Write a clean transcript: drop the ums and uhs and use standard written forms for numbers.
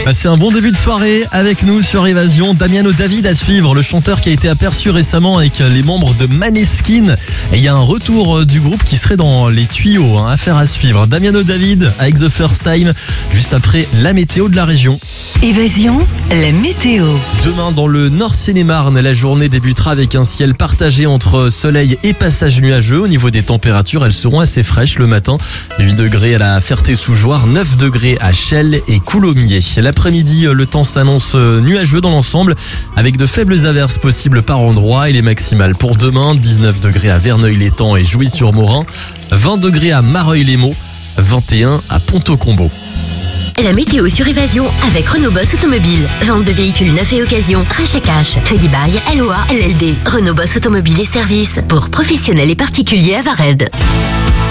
Passez un bon début de soirée avec nous sur Évasion. Damiano David à suivre, le chanteur qui a été aperçu récemment avec les membres de Maneskin. Et il y a un retour du groupe qui serait dans les tuyaux, affaire à suivre. Damiano David avec The First Time, juste après la météo de la région. Évasion, la météo. Demain dans le Nord Seine-et-Marne, la journée débutera avec un ciel partagé entre soleil et passage nuageux. Au niveau des températures, elles seront assez fraîches le matin. 8 degrés à la Ferté-sous-Jouarre, 9 degrés à Chelles et Coulommiers. L'après-midi, le temps s'annonce nuageux dans l'ensemble avec de faibles averses possibles par endroit et les maximales pour demain, 19 degrés à Verneuil-l'Étang et Jouy-sur-Morin, 20 degrés à Mareuil-les-Maux, 21 à Ponto-Combo. La météo sur Évasion avec Renault Boss Automobile. Vente de véhicules neufs et occasion, rachat cash, crédit bail, LOA, LLD. Renault Boss Automobile et services pour professionnels et particuliers à Vared.